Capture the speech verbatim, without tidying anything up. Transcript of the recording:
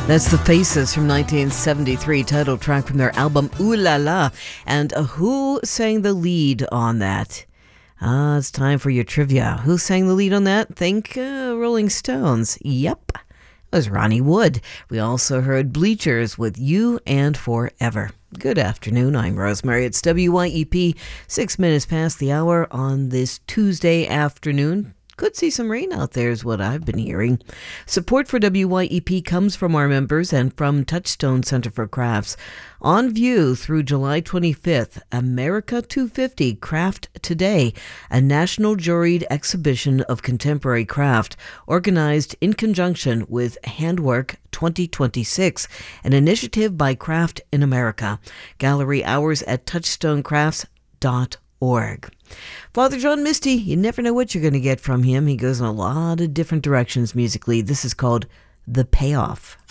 That's The Faces from nineteen seventy-three, title track from their album Ooh La La. And uh, who sang the lead on that? Ah, it's time for your trivia. Who sang the lead on that? Think uh, Rolling Stones. Yep, it was Ronnie Wood. We also heard Bleachers with You and Forever. Good afternoon, I'm Rosemary. It's W Y E P, six minutes past the hour on this Tuesday afternoon. Could see some rain out there is what I've been hearing. Support for W Y E P comes from our members and from Touchstone Center for Crafts. On view through July twenty-fifth, America two fifty Craft Today, a national juried exhibition of contemporary craft organized in conjunction with Handwork twenty twenty-six, an initiative by Craft in America. Gallery hours at touchstone crafts dot org. Father John Misty, you never know what you're going to get from him. He goes in a lot of different directions musically. This is called The Payoff.